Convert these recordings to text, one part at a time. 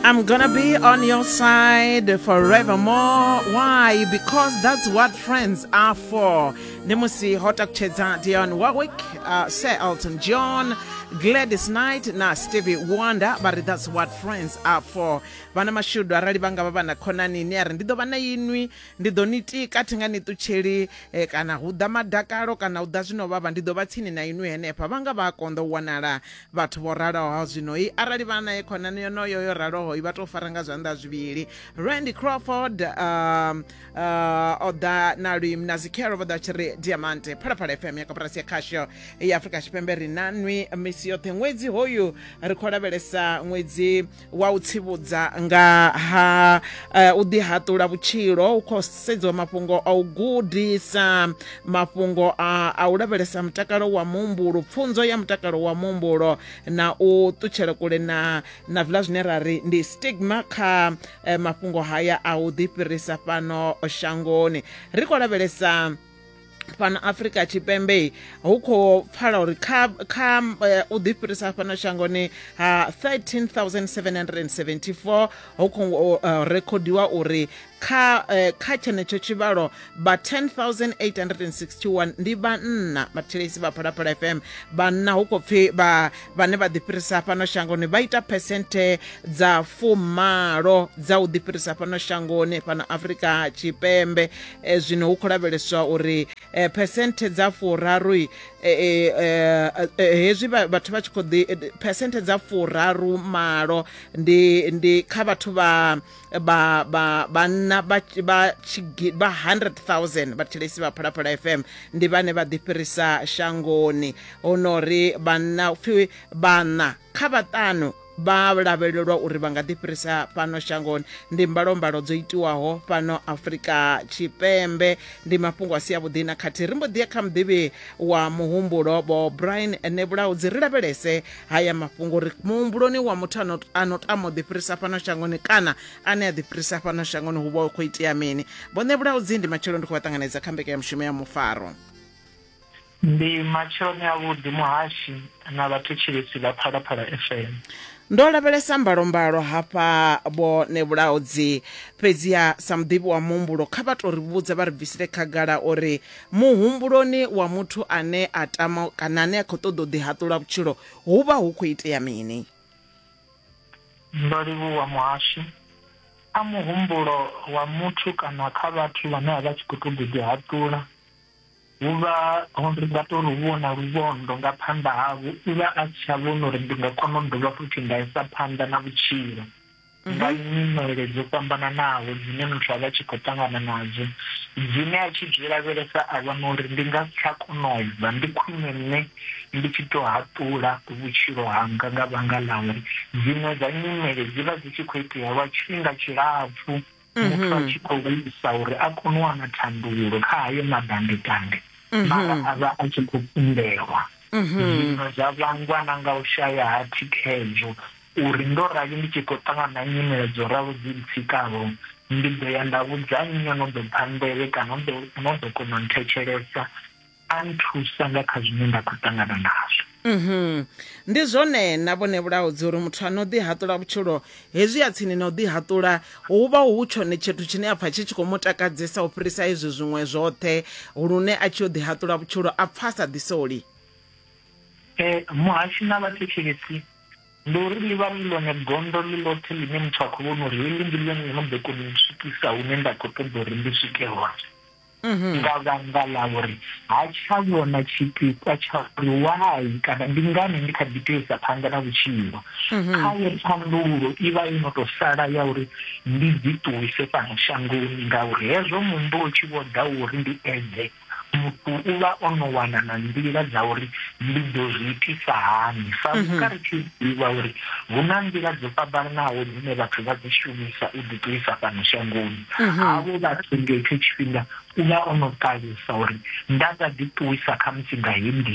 I'm gonna be on your side forevermore. Why? Because that's what friends are for. Nemusi Hotak Cheza Dion Warwick, Sir Elton John, Gladys Knight, na Stevie Wonder, but that's what friends are for. Bana mashudu arali banga baba na konani nyari ndido bana inwi ndido niti katinga nitucheli kana huda madakaro kana huda zino baba ndido batini na inwi henepa banga bakondo wanala batu borara wa zino arali bana konani yoyo raro ibato faranga zanda zvibili Randy Crawford oda narim nazikero boda chiri diamante para FM yakaprasia kasho ya Afrika Chipemberi nanwi misiyote mwezi hoyu rikoda belesa mwezi wa utsibudza nga ha udihatura buchiro ukosedzo mapungo augudisa mapungo aulabelesa mtakaro wa mumburu pfunzo ya mtakaro wa mumburu na utuchere kule na vlajnerari ndi stigma ka mapungo haya audipirisa pano shangoni rikolabelesa pano Afrika Chipembe huko phala uri ka udipirisa pano shangoni 13,774 huko rekodiwa uri ka chenecho chibalo ba 10,861 ndi banna matilisi ba Phalaphala FM banna huko pfi bane ba dipirisa pano shangoni baita percent za fumalo za udipirisa pano shangoni pano Afrika Chipembe zwino huko labeleswa uri percent za furaru hezwi bathu ba tshikodi percent za furaru malo ndi kha bathu ba 100,000 bathilesi ba Phalaphala FM ndi bane ba dipirisa shangoni honori bana fi bana kha batano ba labelelwa uri banga dipirisa pano shangoni ndi mbalombalo dzo itiwaho pano Afrika Chipembe ndi mafhungo asi avudina khati rimbo dia kha mdibi wa muhumbulo bo Brian Nebula udzirilabelese haya mafhungo ri muhumbuloni wa muthu anotamo dipirisa pano shangoni kana ane dipirisa pano shangoni hubo ko itia mini bo Nebula udzindi machelo ndi kuwatanganeza khambeke ya mshumo ya mufaro ndi machelo ya vudi muhashi na vatuchirisi la Phalaphala FM ndolabelesa mbalombalo hapa bo Nebula udzi pezia samdibi wa muhumbulo kha bato ribudza bari bvisire khagala ori muhumbuloni wa muthu ane atama kana ane akhotodo dihatula butshilo huba hu khou itea mini ndolivu wa muhashi a muhumbulo wa muthu kana kha bathu vhane vha tshi khou ṱoḓa dihatula uva uri bato ruvona ruvondo nga phanḓa havho uva a tsha vhona uri ndi nga kona u dovha futhi nga isa phanḓa na vhutshilo nga nyimele dzo fhambananaho dzine muthu ava tshi khou ṱangana nadzo dzine a tshi dzi lavhelesa a vhona uri ndi nga si tsha kona u bva ndi khwine nne ndi tshi tou haṱula vhutshilo hanga nga vhanga ḽa uri dziṅwe dza nyimele dzi vha dzi tshi khou itea lwa tshifhinga tshilapfu muthu a tshi khou vhuisa uri a kone u wana thandululo kha hayo madandetande mara a vha a tshi khou kundelwa zwino zwa vhangwa na nga u shaya ha thikhedzo uri ndo rali ndi tshi khou ṱangana na nyimele dzo ralo dzi tsikaho ndi ḓo ya nda vhudza nnyi no ḓo phanḓele kana no ḓo kona u nthetshelesa a nthusa nga kha zwine nda khou ṱangana nazwo ndi zwone na vhone vhulaudzi uri muthu ano ḓi haṱula vhutshilo hezwi ya tsini na u ḓi haṱula hu vha hu tshone tshithu tshine a pfha tshi tshi khou mutakadzesa u fhirisa izwi zwiṅwe zwoṱhe lune a tshi o ḓi haṱula vhutshilo a pfha sa ḓisoli muhashi na vhathetshelesi ndi uri ḽi vha ḽi ḽone gondo ḽi ḽothe ḽine muthu a khou vhona uri heḽi ndi ḽone ḽo ḓo kona u swikisa hune nda khou ṱoḓa uri ndi swike hone nga vhanga ḽa uri ha tsha vhona tshipikwa tsha uri wai kana ndi ngani ndi kha ḓi tea u isa phanḓa na vhutshilo khayo thandululo i vha i no tou sala ya uri ndi ḓiṱuwise fhano shangoni ngauri hezwo muhumbulo tshi vho ḓa uri ndi edze muthu u vha o no wana na nḓila dza uri ndi ḓo zwi itisa hani sa vhuka ri tshi ḓivha uri hu na nḓila dzo fhambananaho dzine vhathu vha dzi shumisa u ḓiṱuwisa fhano shangoni havho vhathu nga hetsho tshifhinga u vha o no ṱalusa uri nda nga ḓiṱuwisa kha musi nga heyi nḓila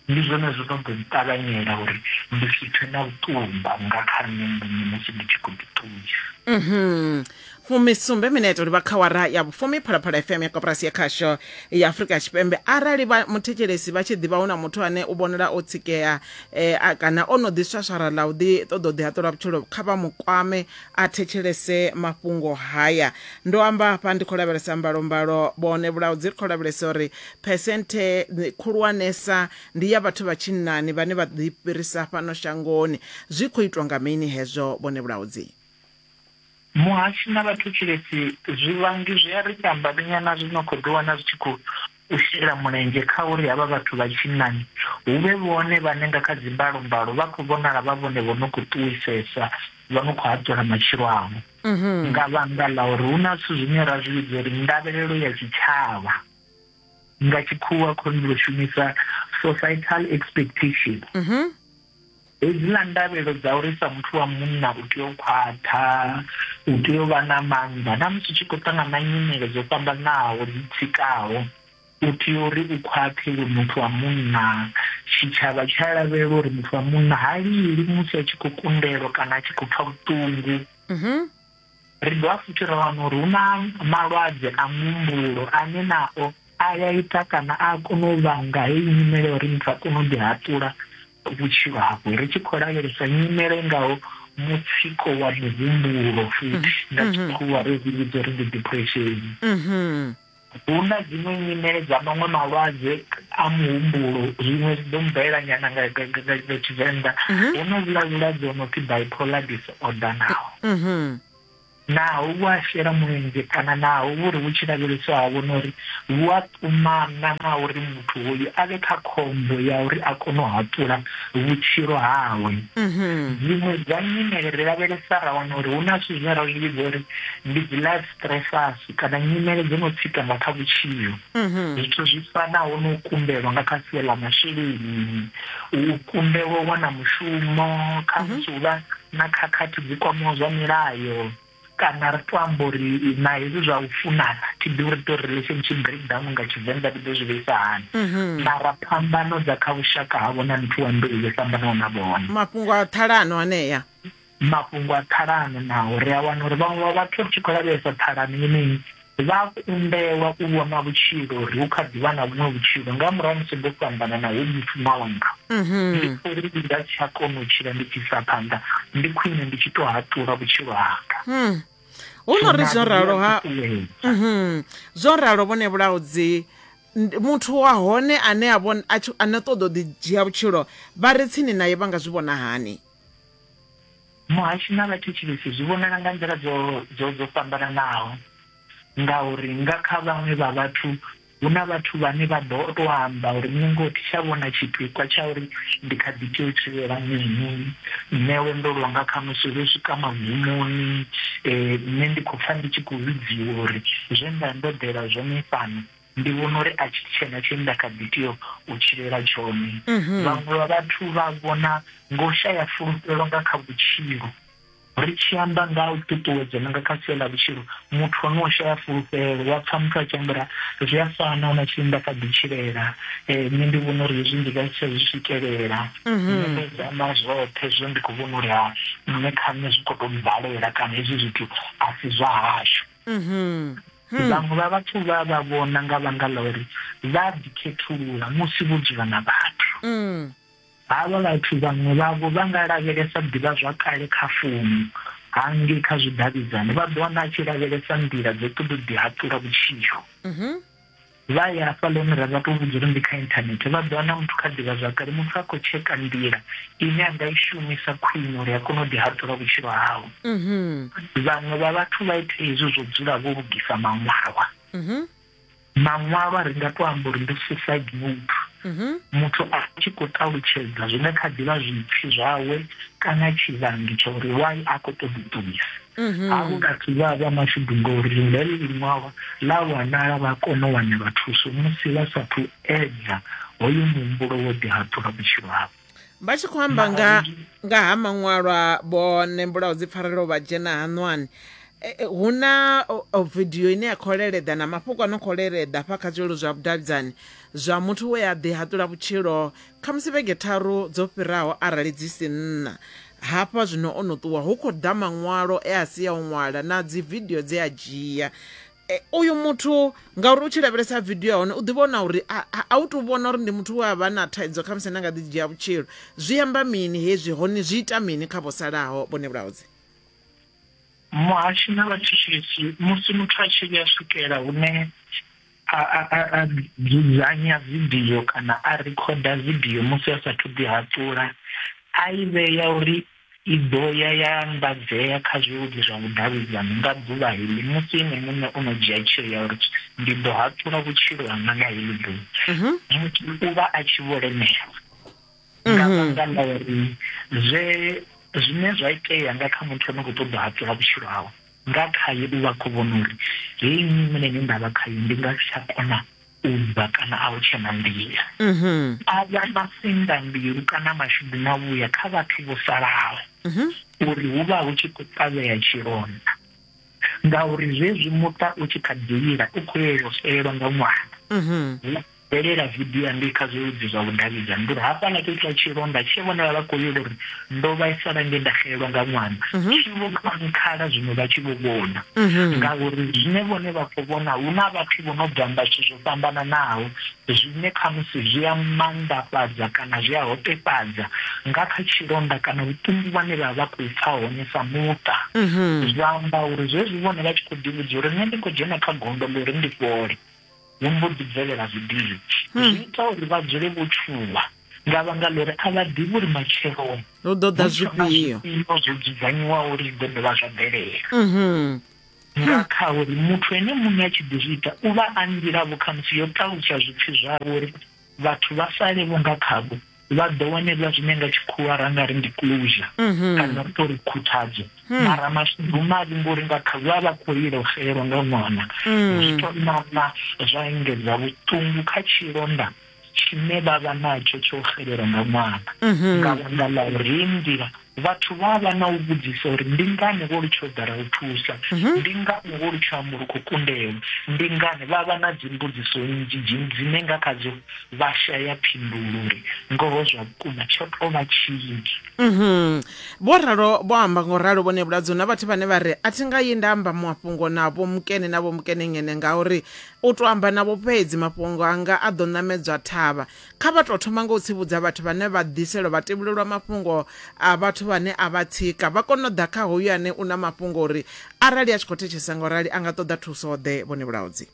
ndi zwone zwo no ḓo ṱavhanyela uri ndi si pfhe na vhuṱumba nga kha nṋe muṋe musi ndi tshi khou ḓiṱuwisa. fumisumbe minete uri vha khawara ya vhufumi Phalaphala FM ya koporasi ya khasho ya Afrika Tshipembe. Arali muthetshelesi vha tshi ḓivha hu na muthu ane u vhonela o tsikea kana ono ḓi swaswara ḽa u ḓi ṱoḓa u ḓi haṱula vhutshilo, kha vha mukwame a thetshelese mafhungo haya. Ndo amba hafha ndi khou lavhelesa mbalombalo Bone Bulaudzi ri khou lavhelesa uri phesenthe khulwanesa ndi ya vhathu vha tshinnani vhane vha ḓi fhirisa fhano shangoni. Zwi khou itwa nga mini hezwo Bone Bulaudzi? Muhashi na vhathetshelesi zwivhangi zwi a ri tambanyana zwi no khou ḓiwana zwi tshi khou shela mulenzhe kha uri havha vhathu vha tshinnani hu vhe vhone vhane nga kha dzimbalombalo vha khou vhonala vha vhone vho no khou ṱuwisesa, vha no khou haṱula matshilo avho nga vhanga ḽa uri hu na zwithu zwine ra zwi vhidza uri ndavhelelo ya tshitshavha, nga tshikhuwa khou ndi ḓo shumisa societal expectation. Hedziḽa ndavhelo dza uri sa muthu wa munna u tea u khwaṱha, u tea u vha na maanḓa, na musi u tshi khou ṱangana na nyimele dzo fhambanaho dzi tsikaho, u tea uri u khwaṱhe uri muthu wa munna. Tshitshavha tsha lavhelela uri muthu wa munna ha lili musi a tshi khou kundelwa kana a tshi khou pfa vhuṱungu. Ri dovha futhi ra wana uri hu na malwadze a muhumbulo ane nao a ya ita kana a kona u vhanga heyi nyimele uri muthu a kone u ḓi haṱula vhutshilo hawe. Ri tshi khou lavhelesa nyimele ngaho mutsiko wa muhumbulo futhi nga tshikhuwa ri zwi vhidza uri ndi depression. Hu na dziṅwe nyimele dza maṅwe malwadze a muhumbulo, zwiṅwe zwi ḓo mbaela nyana nga Tshivenḓa. Hu na vhulwadze ho no pfi bipolar disorder naho hu a shela mulenzhe kana naho uri hu tshi lavheleswa ha vhona uri hu a ṱumana na uri muthu hoyu a vhe kha khombo ya uri a kone u haṱula vhutshilo hawe. Dziṅwe dza nyimele ri lavhelesa ra wana uri hu na zwithu zwine ra zwi vhidza uri ndi dzi life stressors kana nyimele dzo no tsika nga kha vhutshilo. Zwithu zwi fanaho no u kundelwa nga kha sia ḽa masheleni, u kundelwa u wana mushumo, kha musi hu vha na khakhathi dzi kwamaho zwa milayo, kana ri to amba uri na hezwi zwa u funana thi ḓi uri to relationship breakdown nga Tshivenḓa ri ḓo zwi vheisa hani, mara phambano dza kha vhushaka havho na muthu wa mbeu yo fhambanaho na vhone. Mafhungo a ṱhalano aneya, mafhungo a ṱhalano naho ri a wana uri vhaṅwe vha vhathu ri tshi khou lavhelesa ṱhalano yeneyi vha kundelwa u vhona vhutshilo uri hu kha ḓivha na vhuṅwe vhutshilo nga murahu musi ndo fhambana na hoyu muthu mawanga. Ndi uri ndi nga tsha kona u tshila ndi tshi isa phanḓa, ndi khwine ndi tshi to haṱula vhutshilo hanga. Hu no ri zwo ralo ha zwo ralo Bone Bulaudzi, muthu wa hone ane a vhona ane ṱoḓa u ḓi dzhia vhutshilo vha ri tsini naye vha nga zwi vhona hani? Muhashi na vhathetshelesi zwi vhonala nga nḓila dzo fhambananaho, ngauri nga kha vhaṅwe vha vhathu hu na vhathu vhane vha ḓo to amba uri nṋe ngo thi tsha vhona tshipikwa tsha uri ndi kha ḓi tea u tshilela mini, nṋe lwendo lwanga kha musi lwo swika magumoni, nṋe ndi khou pfa ndi tshi khou vhidziwa uri zwe nda ndo ḓela zwone fhano ndi vhona uri a tshi tshena tshe nda kha ḓi tea u tshilela tshone. Vhaṅwe vha vhathu vha vhona ngo shaya fulufhelo nga kha vhutshilo. Ri tshi amba nga u ṱuṱuwedza nga kha sia ḽa vhutshilo, muthu ono u shaya fulufhelo wa pfa muthu a tshi amba zwi a fana na tshi nda kha ḓi tshilela, nṋe ndi vhona uri hezwi ndi nga tsha zwi swikelela, nṋe amba zwoṱhe zwo ndi khou vhona uri nṋe kha nṋe zwi khou tou mbalela kana hezwi zwithu a si zwa hashu. Vhaṅwe vha vhathu vha vhona nga vhanga ḽa uri vha ḓi khethulula musi vho dzula na vhathu. Havha vhathu vhaṅwe vhavho vha nga lavhelesa ḓivha zwakale kha founu hangei kha zwidavhidzani, vha ḓo wana a tshi lavhelesa nḓila dzo ṱoḓa u ḓi haṱula vhutshilo. Vha ya hafhaḽani ra vha tou vhudza uri ndi kha inthanethe, vha ḓo wana muthu kha ḓivha zwakale muthu a khou tsheka nḓila ine a nga i shumisa khwine uri a kone u ḓi haṱula vhutshilo hawe. Vhaṅwe vha vhathu vha ite hezwo zwo dzula vho lugisa maṅwalwa. Maṅwalwa ri nga to amba uri ndi suicide note. Muthu a tshi khou ṱalutshedza zwine kha ḓivha zwipfi zwawe kana tshivhangi tsha uri why a khou ṱoḓa u ṱuwisa. Havho vhathu vha vha mashudu ngori heḽi liṅwalwa ḽa wanala vha kona u wanela thuso musi vha sathu edza hoyu muhumbulo wo ḓi haṱula vhutshilo havho. Vha tshi khou amba nga ha maṅwalwa Bone Bulaudzi Pfarelo vha dzhena haṋwani, huna video ine ya kholeledza na mafhungo ano kholeledza fha kha zwilo zwa vhudavhidzani zwa muthu we a ḓi hatula vhutshilo kha musi vhege tharu dzo fhiraho arali dzi si nna hafha zwino ono ṱuwa hu khou ḓa maṅwalo a si ya u ṅwala na dzi video dze a dzhia uyu muthu ngauri u tshi lavhelesa video ya hone u ḓi vhona uri a u tou vhona uri ndi muthu we a vha na thaidzo kha musi na nga ḓi dzhia vhutshilo zwi amba mini hezwi hone zwi ita mini kha vho salaho vhone vhulaudzi muhashi na vhathetshelesi musi muthu a tshi vhuya swikela hune a dzudzanya video kana a rekhoda video musi a sathu ḓi hatula a i vhea uri i ḓo ya ya anḓadzea kha zwileludzi zwa vhudavhidzani nga ḓuvha heḽi musi ene muṋe o no dzhia tsheo ya uri ndi ḓo hatula vhutshilo hanga nga heḽi ḓuvha muthu u vha a tshi vho lemelwa nga vhanga ḽa uri zwine zwa itea nga kha muthu ano khou ṱoḓa hatula vhutshilo hawe nga khaye u vha khou vhona uri hei nyimele ine nda vha khayo ndi nga si tsha kona u bva kana a u tshe na nḓila a vha masinda mbilu kana mashudu mavhuya kha vhathu vho salaho uri hu vha hu tshi khou ṱavhea tshilonda ngauri zwezwi muṱa u tshi kha ḓivhila u khou yela u felelwa nga ṅwana belela video ndi kha zwileludzi zwa vhudavhidzani ndi uri hafhaḽa tou ita tshilonda tshi vhona vha khou yela uri ndo vhaisala nge nda xelelwa nga ṅwana tshi vho khankhala zwino vha tshi vho vhona ngauri zwine vhone vha khou vhona hu na vhathu vho no ḓamba zwithu zwo fhambananaho zwine khamusi zwi a mannḓafhadza kana zwi a hoṱefhadza nga kha tshilonda kana vhuṱungu vhane vha vha khou pfa hone sa muṱa zwi amba uri zwezwi vhone vha tshi khou ḓivhudza uri nṋe ndi khou dzhena kha gondo ḽo uri ndi fhole hu mbo ḓi bvelela video zwi ita uri vha dzule vho tshuwa nga vhanga ḽa uri a vha ḓivhi uri matshelo hu ḓo ḓa zwifhio zwo dzudzanyiwa uri zwi ḓo dovha zwa bvelela nga kha uri muthu ene muṋe a tshi ḓi zwi ita u vha a nḓilavho khamusi yo ṱalusa zwipfi zwavho uri vhathu vha salevho nga khavho vha ḓo wanelwa zwine nga tshikhuwa ra nga ri ndi closure kana ri tou ri khuthadzo mara mashudu mavhi ngori nga kha vha vha khou yela u xelelwa nga ṅwana zwi tou nana zwa engedza vhuṱungu kha tshilonda tshine vha vha natsho tsho xelelwa nga ṅwana nga vhanga ḽa uri hei nḓila vhathu vha vha na u vhudzisa uri ndi ngani vho ri tsho ḓala u thusa ndi ngani vho ri tsho amba uri khou kundelwa ndi ngani vha vha na dzimbudziso nnzhi dzine nga khadzo vha shaya phindulo uri ngoho zwa vhukuma tsho tou vha tshinzhi vho ralo vho amba ngoralo vhone vhuladzo na vhathu vhane vha ri a thi nga yi nda amba mafhungo navho mukene navho mukenengene ngauri u tou amba navho fhedzi mafhungo anga a ḓo ṋamedzwa thavha kha vha tou thoma nga u tsivhudza vhathu vhane vha ḓiselwa vha tevhulelwa mafhungo a vhathu vhane a vha tsika vha kone u ḓa kha hoyu ane u na mafhungo uri arali a tshi khou thetshelesa ngaurali a nga ṱoḓa thuso ḓe vhone vhulaudzi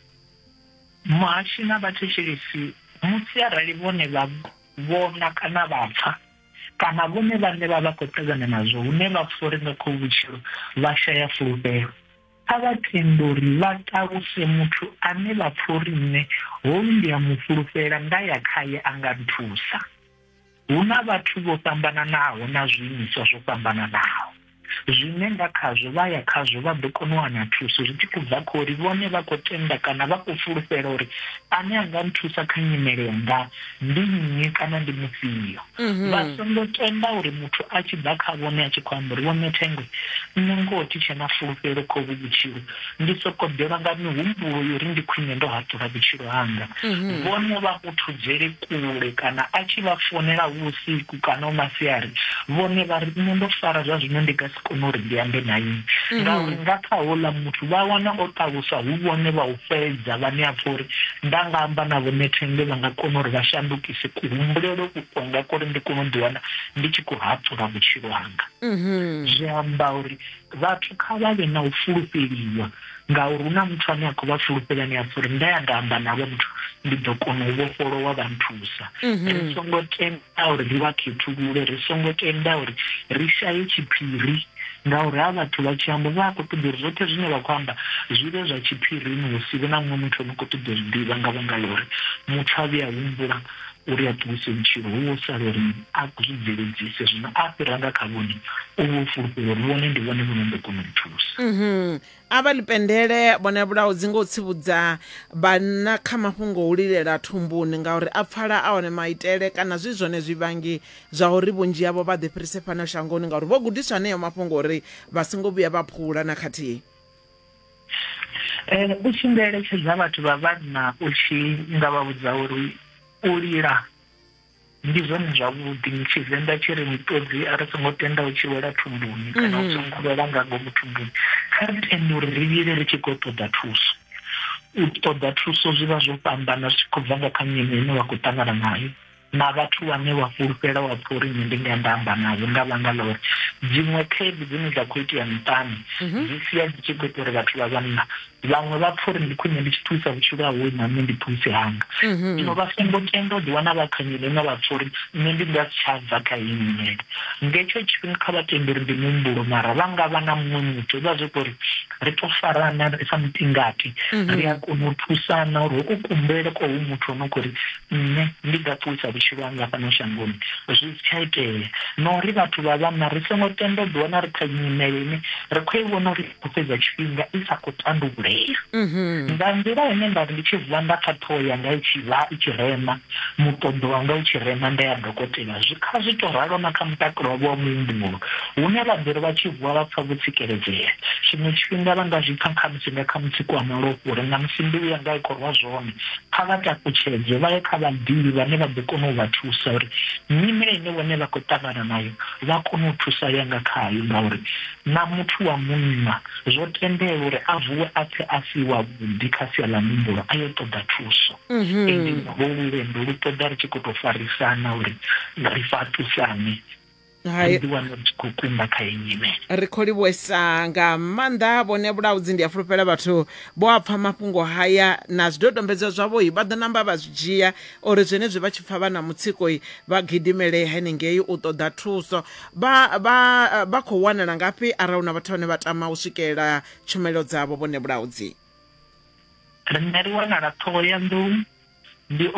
muhashi na vhathetshelesi musi arali vhone vha vhona kana vha pfa kana vhone vhane vha vha khou ṱangana nazwo hune vha pfa uri nga khou vhutshilo vha shaya fulufhelo kha vha tende uri vha ṱaluse muthu ane vha pfa uri nne hoyu ndi a mu fulufhela nda ya khaye a nga nthusa hu na vhathu vho fhambananaho na zwiimiswa zwo fhambananaho zwine nga khazwo vha ya khazwo vha ḓo kona u wana thuso zwi tshi khou bva kha uri vhone vha khou tenda kana vha khou fulufhela uri ane a nga nthusa kha nyimele yanga ndi nnyi kana ndi mufhio vha songo tenda uri muthu a tshi ḓa kha vhone a tshi khou amba uri vhone thengwe nne ngoho thi tshe na fulufhelo kha uvhu vhutshilo ndi sokou ḓelwa nga mihumbulo yori ndi khwine ndo hatula vhutshilo hanga vhone vha muthu dzele kule kana a tshi vha fonela vhusiku kana u masiari vhone vha ri nne ndo fara zwa zwino ndi nga si kone uri ndi ambe na ini ngauri nga kha houḽa muthu vha wana o ṱalusa hu vhone vha u fhedza vhane a pfa uri nda nga amba na vhone thenge vha nga kona uri vha shandukise kuhumbulelo kukwanga kuri ndi kone u ḓiwana ndi tshi khou hatula vhutshilo hanga zwi amba uri vhathu kha vha vhe na u fulufheliwa ngauri hu na muthu ane a khou vha fulufhela ni a pfa uri nda ya nda amba navho muthu ndi ḓo kona u vhofholowa vha nthusa ri songo tenda uri ri vha khethulule ri songo tenda uri ri shaye tshiphiri ngauri ha vhathu vha tshi amba vha khou ṱoḓa uri zwoṱhe zwine vha khou amba zwi vhe zwa tshiphirini hu si vhe na muṅwe muthu ano khou ṱoḓa u zwi ḓivha nga vhanga ḽa uri muthu a vhuya humbula uri a ṱuwise vhutshilo hu sala uri a zwi bveledzise zwino a fhira nga kha vhone u fulufhela uri vhone ndi vhone vhone ndo kona u thusa a vha ḽipendele vhone vhulaudzi ngo tsivhudza vhanna kha mafhungo o lilela thumbuni ngauri a pfala a one maitele kana zwi zwone zwivhangi zwa uri vhunzhi havho vha ḓifhirise fhano shangoni ngauri vho gudiswa haneyo mafhungo uri vha songo vhuya vha phula na khathihi. U tshi nga eletshedza vhathu vha vhanna u tshi nga vha vhudza uri u lila ndi zwone zwavhuḓi Tshivenḓa tshi ri mutodzi a ri songo tenda u tshi wela thumbuni kana u songo wela nga ngomu thumbuni kha ri tende uri ri lile ri tshi khou ṱoḓa thuso. U ṱoḓa thuso zwi vha zwo fhambana zwi khou bva nga kha nyimele ine wa khou ṱangana nayo na vhathu vhane wa fulufhela wa pfha uri nṋe ndi nga nda amba navho nga vhanga ḽa uri dziṅwe khaedu dzine dza khou itea miṱani dzi sia dzi tshi khou ita uri vhathu vha vhanna vhaṅwe vha pfha uri ndi khwine ndi tshi thusa vhutshilo hawe na nṋe ndi thuse hanga zwino vha songo tenda u ḓiwana vha kha nyimele ine vha pfha uri nṋe ndi nga si tsha bva kha iyi nyimele. Nga hetsho tshifhinga kha vha tende uri ndi muhumbulo mara vha nga vha na muṅwe muthu vha zwi uri ri to farana sa mutingati ri a kona u thusana uri u kumbele kwa hu muthu ono khou ri nṋe ndi nga ṱuwisa vhutshilo hanga fhano shangoni zwi tsha itea na uri vhathu vha vhanna ri songo tenda u ḓiwana ri kha nyimele ine ri khou i vhona uri khou fhedza tshifhinga i sa khou tandulea nga nḓila ine nda ri ndi tshi vuwa nda kha ṱhoho yanga i tshi vha i tshi rema muṱoḓo wanga u tshi rema nda ya dokotela zwi kha zwi to ralo na kha mutakalo wavho wa muhumbulo hune vha ḓiri vha tshi vuwa vha pfha vho tsikeledzea tshiṅwe tshifhinga vha nga zwi pfha khamusi nga kha mutsiko wa malofha uri na musi mbilu yanga i khou rwa zwone kha vha takutshedze vha ye kha vhaḓivhi vhane vha ḓo kona u vha thusa uri nyimele ine vhone vha khou ṱangana nayo vha kone u thusa yanga khayo ngauri na muthu wa munna zwo tendela uri a vuwe a pfhe a si wavhuḓi kha sia ḽa muhumbulo a yo ṱoḓa thuso ende holu lwendo lu ṱoḓa ri tshi khou tou farisana uri ri faṱusane ri khou livhuwesa nga maanḓa vhone vhulaudzi ndi a fulufhela vhathu vho a pfha mafhungo haya na zwidodombedzwa zwavho vha ḓo namba vha zwi dzhia uri zwenezwi vha tshi pfha vha na mutsiko vha gidimele henengei u ṱoḓa thuso. Vha khou wanala ngafhi arali hu na vhathu vhane vha tama u swikelela tshumelo dzavho vhone vhulaudzi? Riṋe ri wanala Ṱhohoyanḓou ndi